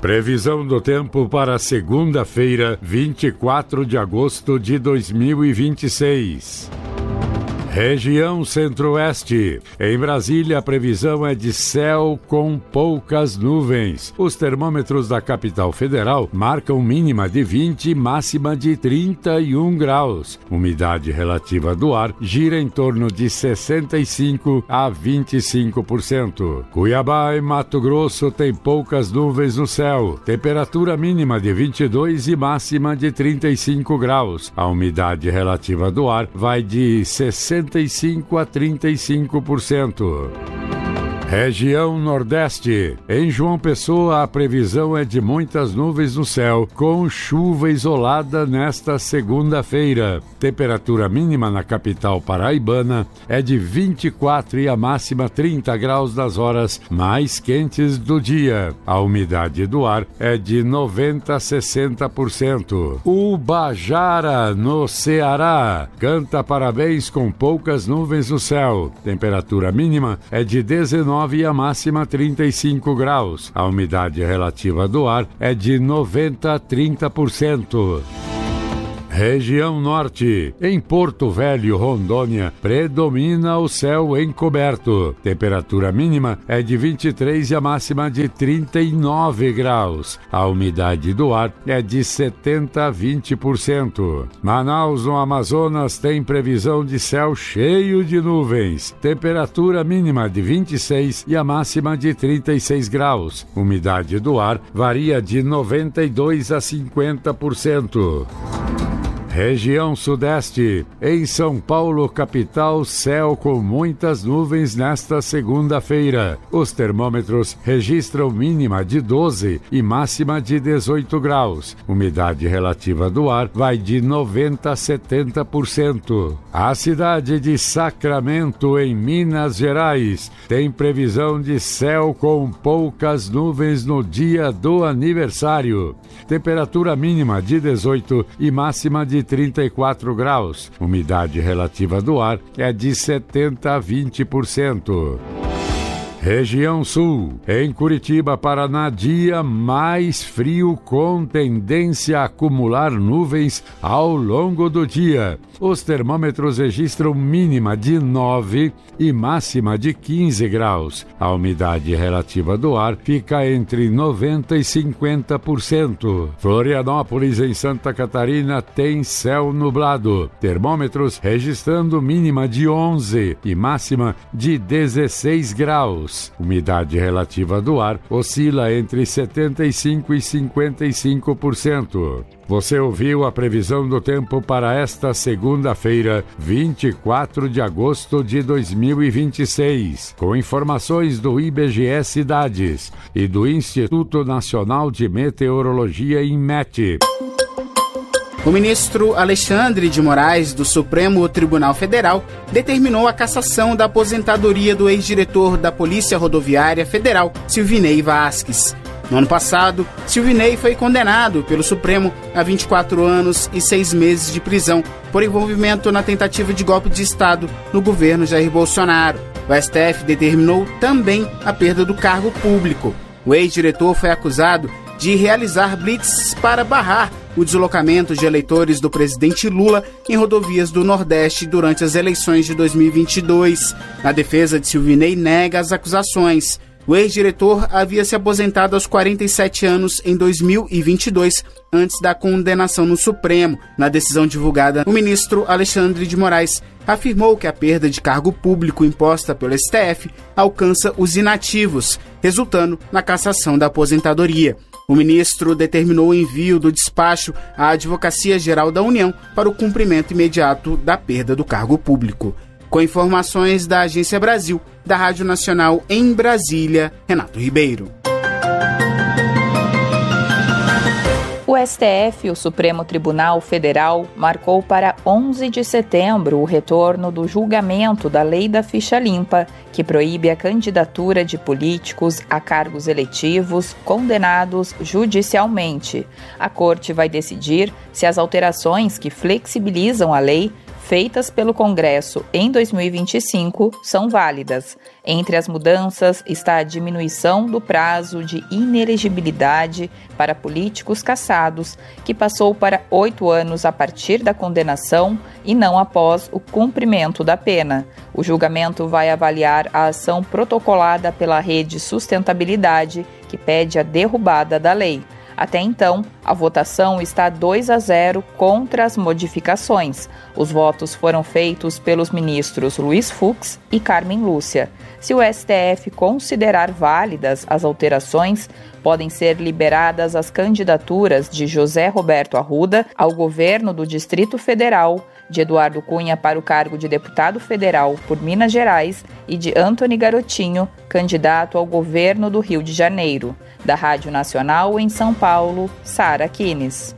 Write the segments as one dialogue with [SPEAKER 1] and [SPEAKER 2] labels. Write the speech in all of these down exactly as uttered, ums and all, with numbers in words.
[SPEAKER 1] Previsão do tempo para segunda-feira, vinte e quatro de agosto de dois mil e vinte e seis. Região Centro-Oeste. Em Brasília, a previsão é de céu com poucas nuvens. Os termômetros da capital federal marcam mínima de vinte e máxima de trinta e um graus. Umidade relativa do ar gira em torno de sessenta e cinco a vinte e cinco por cento. Cuiabá e Mato Grosso tem poucas nuvens no céu. Temperatura mínima de vinte e dois e máxima de trinta e cinco graus. A umidade relativa do ar vai de sessenta e cinco a trinta e cinco por cento. Região Nordeste. Em João Pessoa, a previsão é de muitas nuvens no céu, com chuva isolada nesta segunda-feira. Temperatura mínima na capital paraibana é de vinte e quatro e a máxima trinta graus nas horas mais quentes do dia. A umidade do ar é de noventa a sessenta por cento. Ubajara, no Ceará, canta parabéns com poucas nuvens no céu. Temperatura mínima é de dezenove e a máxima trinta e cinco graus. A umidade relativa do ar é de noventa a trinta por cento. Região Norte. Em Porto Velho, Rondônia, predomina o céu encoberto. Temperatura mínima é de vinte e três e a máxima de trinta e nove graus. A umidade do ar é de setenta a vinte por cento. Manaus, no Amazonas, tem previsão de céu cheio de nuvens. Temperatura mínima de vinte e seis e a máxima de trinta e seis graus. Umidade do ar varia de noventa e dois a cinquenta por cento. Região Sudeste. Em São Paulo, capital, céu com muitas nuvens nesta segunda-feira. Os termômetros registram mínima de doze e máxima de dezoito graus. Umidade relativa do ar vai de noventa a setenta por cento. A cidade de Sacramento, em Minas Gerais, tem previsão de céu com poucas nuvens no dia do aniversário. Temperatura mínima de dezoito e máxima de trinta e quatro graus. Umidade relativa do ar é de setenta a vinte por cento. Região Sul. Em Curitiba, Paraná, dia mais frio com tendência a acumular nuvens ao longo do dia. Os termômetros registram mínima de nove e máxima de quinze graus. A umidade relativa do ar fica entre noventa e cinquenta por cento. Florianópolis, em Santa Catarina, tem céu nublado. Termômetros registrando mínima de onze e máxima de dezesseis graus. Umidade relativa do ar oscila entre setenta e cinco e cinquenta e cinco por cento. Você ouviu a previsão do tempo para esta segunda-feira, vinte e quatro de agosto de dois mil e vinte e seis, com informações do I B G E Cidades e do Instituto Nacional de Meteorologia, INMET.
[SPEAKER 2] O ministro Alexandre de Moraes, do Supremo Tribunal Federal, determinou a cassação da aposentadoria do ex-diretor da Polícia Rodoviária Federal, Silvinei Vasquez. No ano passado, Silvinei foi condenado pelo Supremo a vinte e quatro anos e seis meses de prisão por envolvimento na tentativa de golpe de Estado no governo Jair Bolsonaro. O S T F determinou também a perda do cargo público. O ex-diretor foi acusado de realizar blitz para barrar o deslocamento de eleitores do presidente Lula em rodovias do Nordeste durante as eleições de dois mil e vinte e dois. A defesa de Silvinei nega as acusações. O ex-diretor havia se aposentado aos quarenta e sete anos em dois mil e vinte e dois, antes da condenação no Supremo. Na decisão divulgada, o ministro Alexandre de Moraes afirmou que a perda de cargo público imposta pelo S T F alcança os inativos, resultando na cassação da aposentadoria. O ministro determinou o envio do despacho à Advocacia Geral da União para o cumprimento imediato da perda do cargo público. Com informações da Agência Brasil, da Rádio Nacional em Brasília, Renato Ribeiro.
[SPEAKER 3] O S T F, o Supremo Tribunal Federal, marcou para onze de setembro o retorno do julgamento da Lei da Ficha Limpa, que proíbe a candidatura de políticos a cargos eletivos condenados judicialmente. A Corte vai decidir se as alterações que flexibilizam a lei feitas pelo Congresso em dois mil e vinte e cinco são válidas. Entre as mudanças está a diminuição do prazo de inelegibilidade para políticos cassados, que passou para oito anos a partir da condenação e não após o cumprimento da pena. O julgamento vai avaliar a ação protocolada pela Rede Sustentabilidade, que pede a derrubada da lei. Até então, a votação está dois a zero contra as modificações. Os votos foram feitos pelos ministros Luiz Fux e Carmen Lúcia. Se o S T F considerar válidas as alterações, podem ser liberadas as candidaturas de José Roberto Arruda ao governo do Distrito Federal, de Eduardo Cunha para o cargo de deputado federal por Minas Gerais e de Antony Garotinho, candidato ao governo do Rio de Janeiro. Da Rádio Nacional em São Paulo, Sara Kines.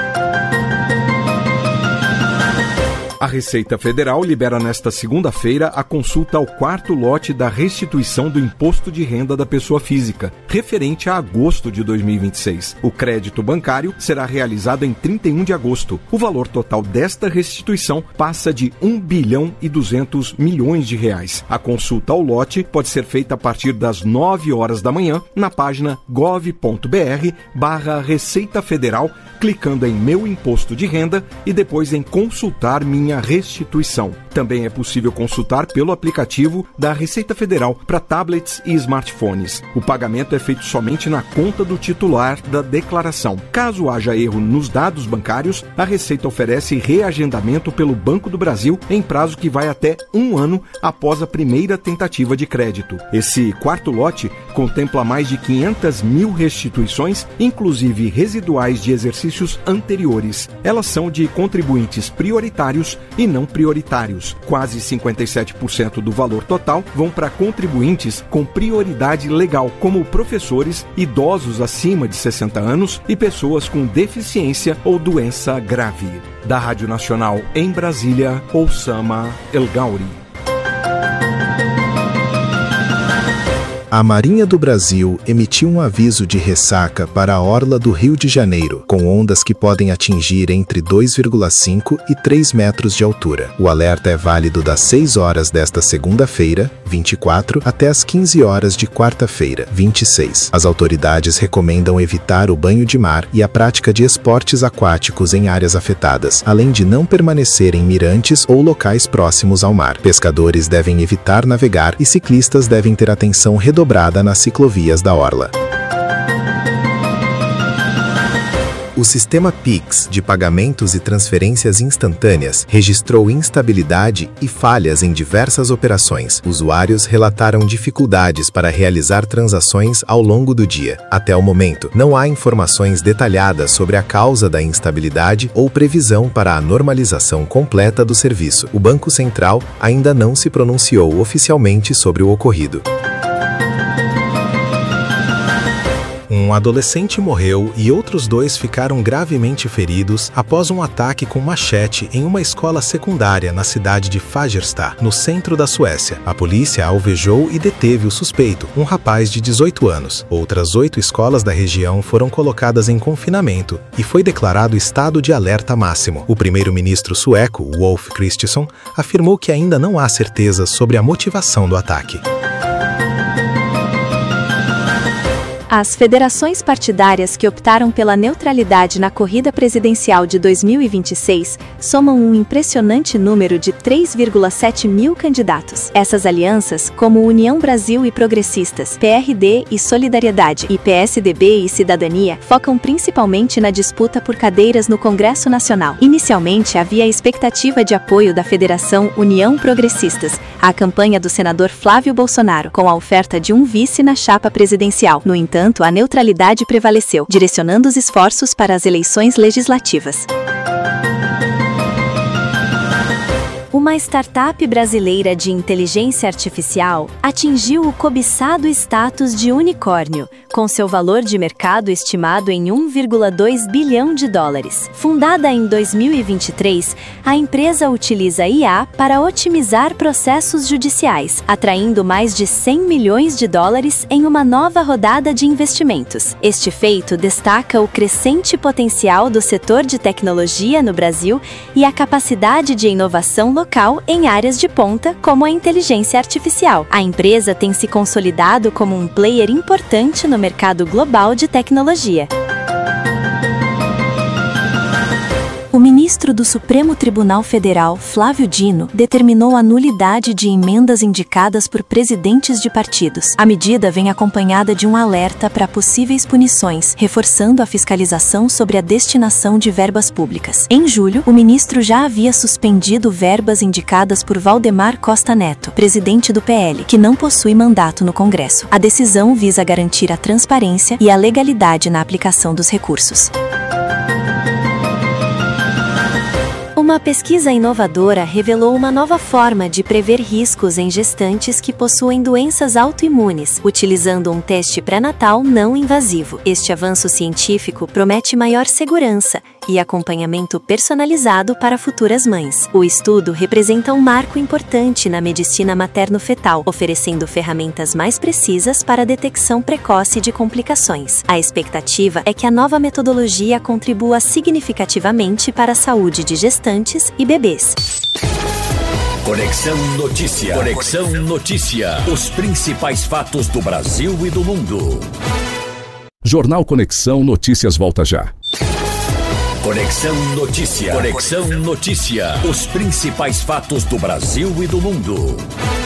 [SPEAKER 4] A Receita Federal libera nesta segunda-feira a consulta ao quarto lote da restituição do Imposto de Renda da Pessoa Física, referente a agosto de dois mil e vinte e seis. O crédito bancário será realizado em trinta e um de agosto. O valor total desta restituição passa de um bilhão e duzentos milhões de reais. A consulta ao lote pode ser feita a partir das nove horas da manhã na página gov ponto br barra Receita Federal, clicando em Meu Imposto de Renda e depois em Consultar Minha Restituição. Também é possível consultar pelo aplicativo da Receita Federal para tablets e smartphones. O pagamento é feito somente na conta do titular da declaração. Caso haja erro nos dados bancários, a Receita oferece reagendamento pelo Banco do Brasil em prazo que vai até um ano após a primeira tentativa de crédito. Esse quarto lote contempla mais de quinhentas mil restituições, inclusive residuais de exercícios anteriores. Elas são de contribuintes prioritários e não prioritários. Quase cinquenta e sete por cento do valor total vão para contribuintes com prioridade legal, como professores, idosos acima de sessenta anos e pessoas com deficiência ou doença grave. Da Rádio Nacional em Brasília, Oussama El Gauri.
[SPEAKER 5] A Marinha do Brasil emitiu um aviso de ressaca para a orla do Rio de Janeiro, com ondas que podem atingir entre dois vírgula cinco e três metros de altura. O alerta é válido das seis horas desta segunda-feira, vinte e quatro, até as quinze horas de quarta-feira, vinte e seis. As autoridades recomendam evitar o banho de mar e a prática de esportes aquáticos em áreas afetadas, além de não permanecer em mirantes ou locais próximos ao mar. Pescadores devem evitar navegar e ciclistas devem ter atenção redobrada nas ciclovias da orla. O sistema Pix de pagamentos e transferências instantâneas registrou instabilidade e falhas em diversas operações. Usuários relataram dificuldades para realizar transações ao longo do dia. Até o momento, não há informações detalhadas sobre a causa da instabilidade ou previsão para a normalização completa do serviço. O Banco Central ainda não se pronunciou oficialmente sobre o ocorrido. Um adolescente morreu e outros dois ficaram gravemente feridos após um ataque com machete em uma escola secundária na cidade de Fagersta, no centro da Suécia. A polícia alvejou e deteve o suspeito, um rapaz de dezoito anos. Outras oito escolas da região foram colocadas em confinamento e foi declarado estado de alerta máximo. O primeiro-ministro sueco, Wolf Kristersson, afirmou que ainda não há certeza sobre a motivação do ataque.
[SPEAKER 6] As federações partidárias que optaram pela neutralidade na corrida presidencial de dois mil e vinte e seis somam um impressionante número de três vírgula sete mil candidatos. Essas alianças, como União Brasil e Progressistas, P R D e Solidariedade e P S D B e Cidadania, focam principalmente na disputa por cadeiras no Congresso Nacional. Inicialmente, havia a expectativa de apoio da Federação União Progressistas à campanha do senador Flávio Bolsonaro, com a oferta de um vice na chapa presidencial. No entanto, a neutralidade prevaleceu, direcionando os esforços para as eleições legislativas. Uma startup brasileira de inteligência artificial atingiu o cobiçado status de unicórnio, com seu valor de mercado estimado em um vírgula dois bilhão de dólares. Fundada em dois mil e vinte e três, a empresa utiliza I A para otimizar processos judiciais, atraindo mais de cem milhões de dólares em uma nova rodada de investimentos. Este feito destaca o crescente potencial do setor de tecnologia no Brasil e a capacidade de inovação local em áreas de ponta, como a inteligência artificial. A empresa tem se consolidado como um player importante no mercado global de tecnologia. O ministro do Supremo Tribunal Federal, Flávio Dino, determinou a nulidade de emendas indicadas por presidentes de partidos. A medida vem acompanhada de um alerta para possíveis punições, reforçando a fiscalização sobre a destinação de verbas públicas. Em julho, o ministro já havia suspendido verbas indicadas por Valdemar Costa Neto, presidente do P L, que não possui mandato no Congresso. A decisão visa garantir a transparência e a legalidade na aplicação dos recursos. Uma pesquisa inovadora revelou uma nova forma de prever riscos em gestantes que possuem doenças autoimunes, utilizando um teste pré-natal não invasivo. Este avanço científico promete maior segurança e acompanhamento personalizado para futuras mães. O estudo representa um marco importante na medicina materno-fetal, oferecendo ferramentas mais precisas para a detecção precoce de complicações. A expectativa é que a nova metodologia contribua significativamente para a saúde de gestantes e bebês.
[SPEAKER 7] Conexão Notícia. Conexão Notícia. Os principais fatos do Brasil e do mundo.
[SPEAKER 8] Jornal Conexão Notícias volta já.
[SPEAKER 7] Conexão Notícia. Conexão Notícia. Os principais fatos do Brasil e do mundo.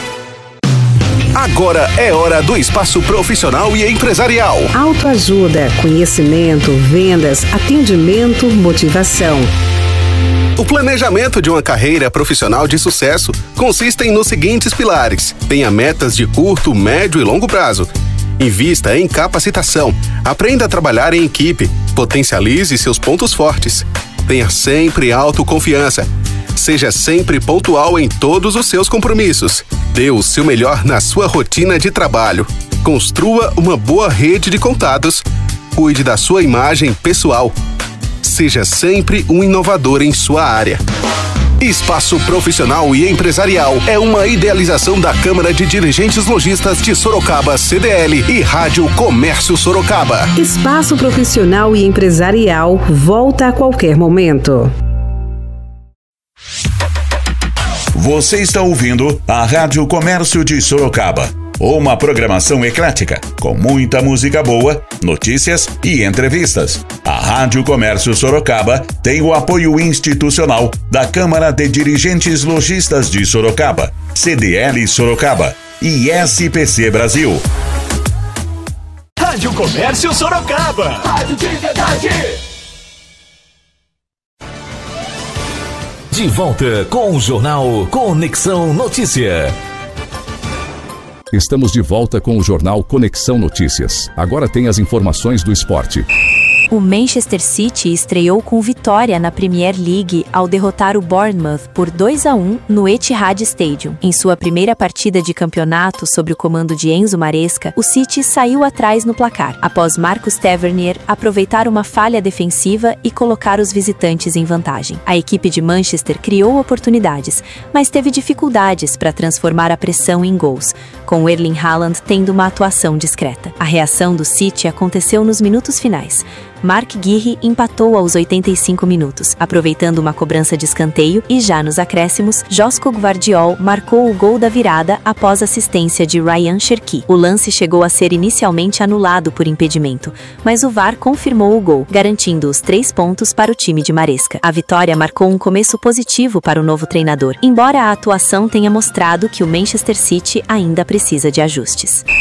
[SPEAKER 9] Agora é hora do espaço profissional e empresarial.
[SPEAKER 10] Autoajuda, conhecimento, vendas, atendimento, motivação.
[SPEAKER 9] O planejamento de uma carreira profissional de sucesso consiste nos seguintes pilares. Tenha metas de curto, médio e longo prazo. Invista em capacitação. Aprenda a trabalhar em equipe. Potencialize seus pontos fortes. Tenha sempre autoconfiança. Seja sempre pontual em todos os seus compromissos. Dê o seu melhor na sua rotina de trabalho. Construa uma boa rede de contatos. Cuide da sua imagem pessoal. Seja sempre um inovador em sua área. Espaço Profissional e Empresarial é uma idealização da Câmara de Dirigentes Lojistas de Sorocaba, C D L, e Rádio Comércio Sorocaba.
[SPEAKER 10] Espaço Profissional e Empresarial volta a qualquer momento.
[SPEAKER 11] Você está ouvindo a Rádio Comércio de Sorocaba. Uma programação eclética, com muita música boa, notícias e entrevistas. A Rádio Comércio Sorocaba tem o apoio institucional da Câmara de Dirigentes Lojistas de Sorocaba, C D L Sorocaba e S P C Brasil.
[SPEAKER 12] Rádio Comércio Sorocaba. Rádio de verdade.
[SPEAKER 7] De volta com o Jornal Conexão Notícia.
[SPEAKER 8] Estamos de volta com o Jornal Conexão Notícias. Agora tem as informações do esporte.
[SPEAKER 6] O Manchester City estreou com vitória na Premier League ao derrotar o Bournemouth por dois a um no Etihad Stadium. Em sua primeira partida de campeonato sob o comando de Enzo Maresca, o City saiu atrás no placar, após Marcus Tavernier aproveitar uma falha defensiva e colocar os visitantes em vantagem. A equipe de Manchester criou oportunidades, mas teve dificuldades para transformar a pressão em gols, com Erling Haaland tendo uma atuação discreta. A reação do City aconteceu nos minutos finais. Mark Guehi empatou aos oitenta e cinco minutos, aproveitando uma cobrança de escanteio, e já nos acréscimos, Josko Gvardiol marcou o gol da virada após assistência de Ryan Cherki. O lance chegou a ser inicialmente anulado por impedimento, mas o V A R confirmou o gol, garantindo os três pontos para o time de Maresca. A vitória marcou um começo positivo para o novo treinador, embora a atuação tenha mostrado que o Manchester City ainda precisa de ajustes.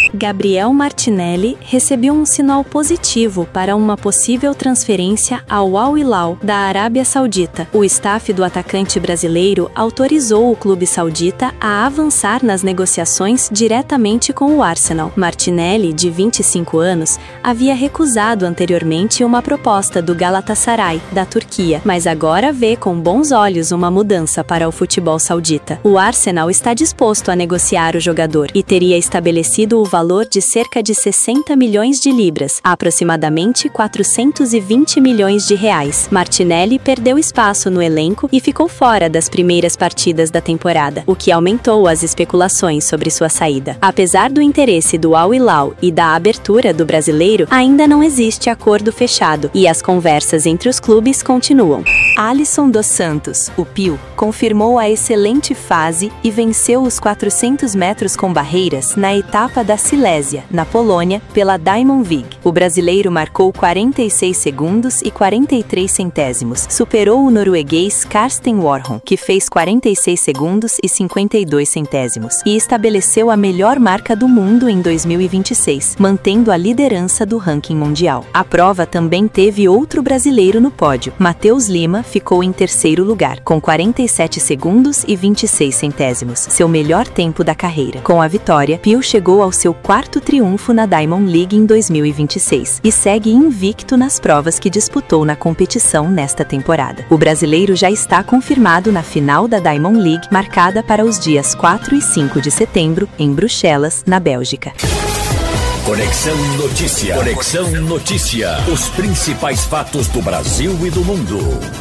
[SPEAKER 6] Gabriel Martinelli recebeu um sinal positivo para uma possível transferência ao Al Hilal da Arábia Saudita. O staff do atacante brasileiro autorizou o clube saudita a avançar nas negociações diretamente com o Arsenal. Martinelli, de vinte e cinco anos, havia recusado anteriormente uma proposta do Galatasaray, da Turquia, mas agora vê com bons olhos uma mudança para o futebol saudita. O Arsenal está disposto a negociar o jogador e teria estabelecido o valor de cerca de sessenta milhões de libras, aproximadamente quatrocentos e vinte milhões de reais. Martinelli perdeu espaço no elenco e ficou fora das primeiras partidas da temporada, o que aumentou as especulações sobre sua saída. Apesar do interesse do Al Hilal e da abertura do brasileiro, ainda não existe acordo fechado e as conversas entre os clubes continuam. Alisson dos Santos, o Pio, confirmou a excelente fase e venceu os quatrocentos metros com barreiras na etapa da Silésia, na Polônia, pela Diamond League. O brasileiro marcou quarenta e seis segundos e quarenta e três centésimos. Superou o norueguês Karsten Warholm, que fez quarenta e seis segundos e cinquenta e dois centésimos, e estabeleceu a melhor marca do mundo em dois mil e vinte e seis, mantendo a liderança do ranking mundial. A prova também teve outro brasileiro no pódio. Matheus Lima ficou em terceiro lugar, com quarenta e sete segundos e vinte e seis centésimos, seu melhor tempo da carreira. Com a vitória, Pio chegou ao seu quarto triunfo na Diamond League em dois mil e vinte e seis e segue invicto nas provas que disputou na competição nesta temporada. O brasileiro já está confirmado na final da Diamond League, marcada para os dias quatro e cinco de setembro, em Bruxelas, na Bélgica.
[SPEAKER 7] Conexão Notícia. Conexão Notícia. Os principais fatos do Brasil e do mundo.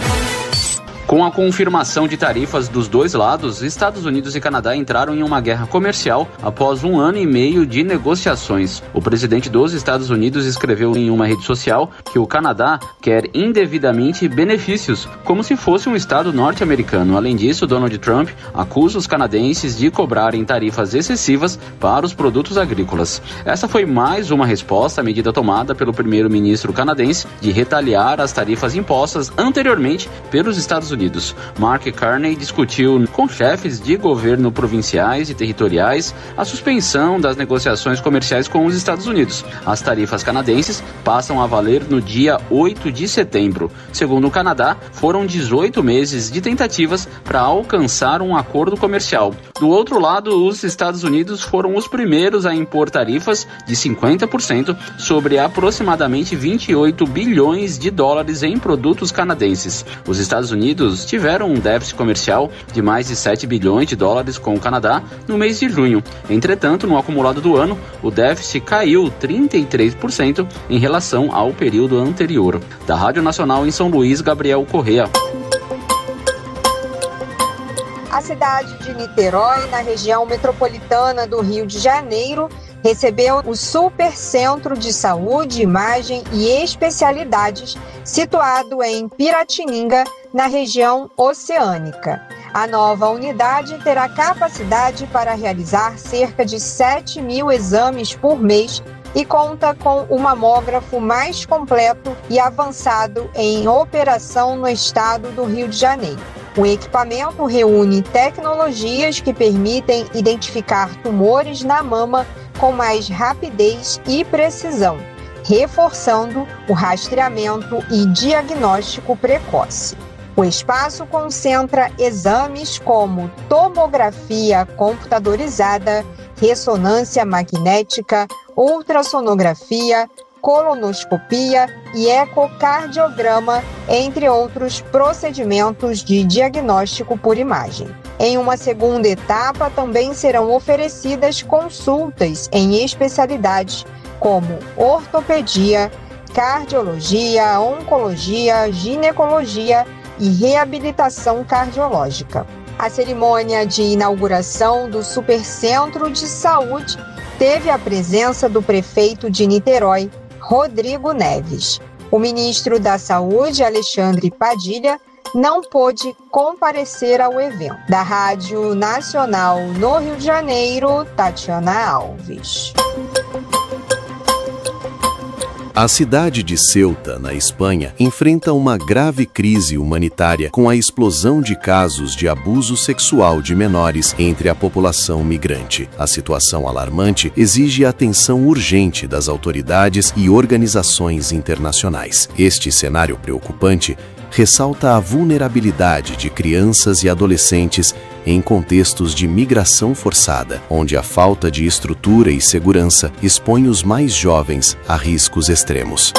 [SPEAKER 13] Com a confirmação de tarifas dos dois lados, Estados Unidos e Canadá entraram em uma guerra comercial após um ano e meio de negociações. O presidente dos Estados Unidos escreveu em uma rede social que o Canadá quer indevidamente benefícios, como se fosse um estado norte-americano. Além disso, Donald Trump acusa os canadenses de cobrarem tarifas excessivas para os produtos agrícolas. Essa foi mais uma resposta à medida tomada pelo primeiro-ministro canadense de retaliar as tarifas impostas anteriormente pelos Estados Unidos. Mark Carney discutiu com chefes de governo provinciais e territoriais a suspensão das negociações comerciais com os Estados Unidos. As tarifas canadenses passam a valer no dia oito de setembro. Segundo o Canadá, foram dezoito meses de tentativas para alcançar um acordo comercial. Do outro lado, os Estados Unidos foram os primeiros a impor tarifas de cinquenta por cento sobre aproximadamente vinte e oito bilhões de dólares em produtos canadenses. Os Estados Unidos tiveram um déficit comercial de mais de sete bilhões de dólares com o Canadá no mês de junho. Entretanto, no acumulado do ano, o déficit caiu trinta e três por cento em relação ao período anterior. Da Rádio Nacional em São Luís, Gabriel Correa.
[SPEAKER 14] A cidade de Niterói, na região metropolitana do Rio de Janeiro, recebeu o Supercentro de Saúde, Imagem e Especialidades, situado em Piratininga, na região oceânica. A nova unidade terá capacidade para realizar cerca de sete mil exames por mês e conta com o mamógrafo mais completo e avançado em operação no estado do Rio de Janeiro. O equipamento reúne tecnologias que permitem identificar tumores na mama com mais rapidez e precisão, reforçando o rastreamento e diagnóstico precoce. O espaço concentra exames como tomografia computadorizada, ressonância magnética, ultrassonografia, colonoscopia e ecocardiograma, entre outros procedimentos de diagnóstico por imagem. Em uma segunda etapa, também serão oferecidas consultas em especialidades como ortopedia, cardiologia, oncologia, ginecologia e reabilitação cardiológica. A cerimônia de inauguração do Supercentro de Saúde teve a presença do prefeito de Niterói, Rodrigo Neves. O ministro da Saúde, Alexandre Padilha, não pôde comparecer ao evento. Da Rádio Nacional no Rio de Janeiro, Tatiana Alves.
[SPEAKER 5] A cidade de Ceuta, na Espanha, enfrenta uma grave crise humanitária com a explosão de casos de abuso sexual de menores entre a população migrante. A situação alarmante exige atenção urgente das autoridades e organizações internacionais. Este cenário preocupante ressalta a vulnerabilidade de crianças e adolescentes em contextos de migração forçada, onde a falta de estrutura e segurança expõe os mais jovens a riscos extremos.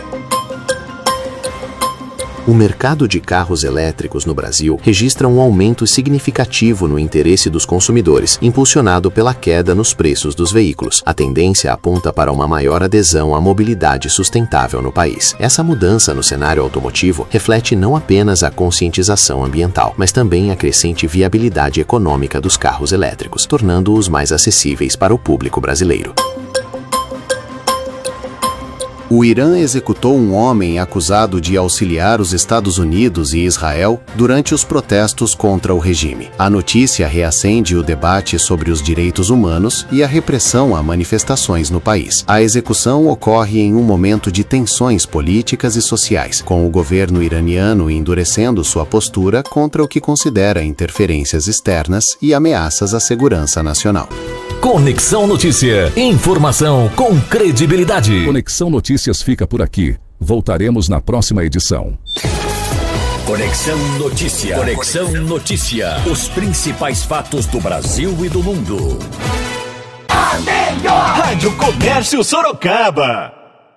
[SPEAKER 5] O mercado de carros elétricos no Brasil registra um aumento significativo no interesse dos consumidores, impulsionado pela queda nos preços dos veículos. A tendência aponta para uma maior adesão à mobilidade sustentável no país. Essa mudança no cenário automotivo reflete não apenas a conscientização ambiental, mas também a crescente viabilidade econômica dos carros elétricos, tornando-os mais acessíveis para o público brasileiro. O Irã executou um homem acusado de auxiliar os Estados Unidos e Israel durante os protestos contra o regime. A notícia reacende o debate sobre os direitos humanos e a repressão a manifestações no país. A execução ocorre em um momento de tensões políticas e sociais, com o governo iraniano endurecendo sua postura contra o que considera interferências externas e ameaças à segurança nacional.
[SPEAKER 7] Conexão Notícia. Informação com credibilidade.
[SPEAKER 8] Conexão Notícias fica por aqui. Voltaremos na próxima edição.
[SPEAKER 7] Conexão Notícia. Conexão Notícia. Os principais fatos do Brasil e do mundo.
[SPEAKER 12] A melhor Rádio Comércio Sorocaba.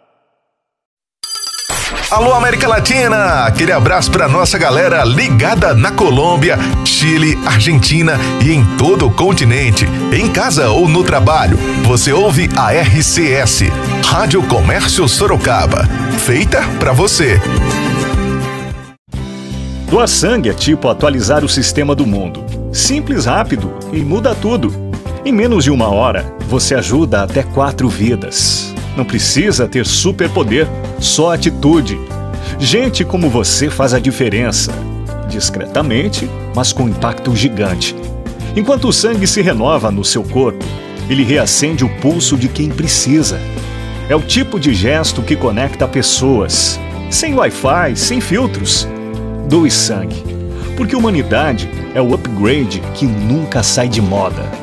[SPEAKER 15] Alô, América Latina! Aquele abraço para nossa galera ligada na Colômbia, Chile, Argentina e em todo o continente. Em casa ou no trabalho, você ouve a R C S, Rádio Comércio Sorocaba. Feita para você.
[SPEAKER 16] Doar sangue é tipo atualizar o sistema do mundo. Simples, rápido e muda tudo. Em menos de uma hora, você ajuda até quatro vidas. Não precisa ter superpoder, só atitude. Gente como você faz a diferença. Discretamente, mas com impacto gigante. Enquanto o sangue se renova no seu corpo, ele reacende o pulso de quem precisa. É o tipo de gesto que conecta pessoas. Sem Wi-Fi, sem filtros. Doe sangue. Porque humanidade é o upgrade que nunca sai de moda.